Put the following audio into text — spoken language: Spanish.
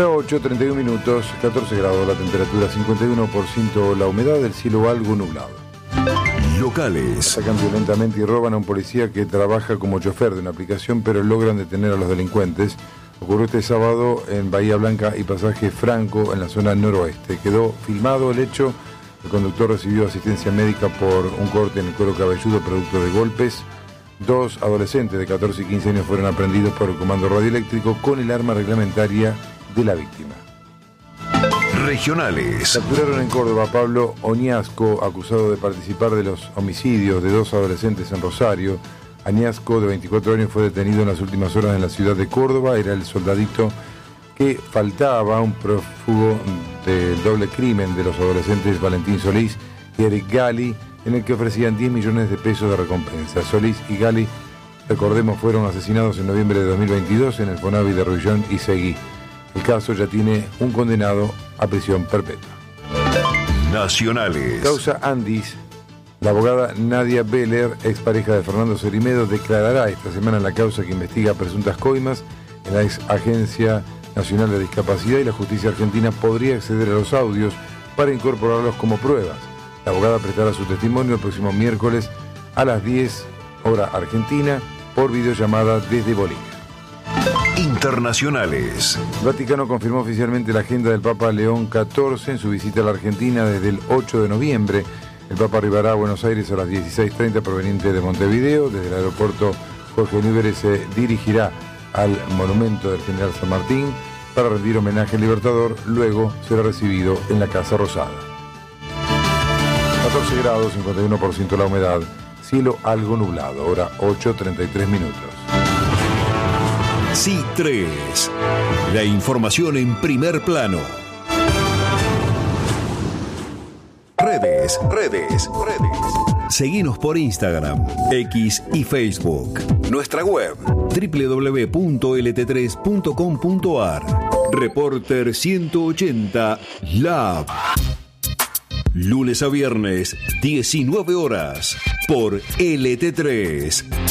Ahora 8:31 minutos, 14 grados la temperatura, 51% la humedad, el cielo algo nublado. Locales. Atacan violentamente y roban a un policía que trabaja como chofer de una aplicación, pero logran detener a los delincuentes. Ocurrió este sábado en Bahía Blanca y Pasaje Franco, en la zona noroeste. Quedó filmado el hecho. El conductor recibió asistencia médica por un corte en el cuero cabelludo producto de golpes. 2 adolescentes de 14 y 15 años fueron aprehendidos por el comando radioeléctrico con el arma reglamentaria de la víctima. Regionales. Capturaron en Córdoba a Pablo Oñasco, acusado de participar de los homicidios de 2 adolescentes en Rosario. Oñasco, de 24 años, fue detenido en las últimas horas en la ciudad de Córdoba. Era el soldadito que faltaba, un prófugo del doble crimen de los adolescentes Valentín Solís y Eric Gali, en el que ofrecían 10 millones de pesos de recompensa. Solís y Gali, recordemos, fueron asesinados en noviembre de 2022 en el Fonavi de Ruillón y Seguí. El caso ya tiene un condenado a prisión perpetua. Nacionales. Causa Andis. La abogada Nadia Beller, expareja de Fernando Cerimedo, declarará esta semana en la causa que investiga presuntas coimas en la ex Agencia Nacional de Discapacidad, y la justicia argentina podría acceder a los audios para incorporarlos como pruebas. La abogada prestará su testimonio el próximo miércoles a las 10 hora argentina por videollamada desde Bolivia. Internacionales. El Vaticano confirmó oficialmente la agenda del Papa León XIV en su visita a la Argentina desde el 8 de noviembre. El Papa arribará a Buenos Aires a las 16:30 proveniente de Montevideo. Desde el aeropuerto Jorge Newbery se dirigirá al monumento del General San Martín para rendir homenaje al Libertador. Luego será recibido en la Casa Rosada. 14 grados, 51% la humedad, cielo algo nublado, hora 8:33 minutos. Sí 3. La información en primer plano. Redes. Seguinos por Instagram, X y Facebook. Nuestra web, www.lt3.com.ar. Reporter 180 Lab. Lunes a viernes, 19 horas, por LT3.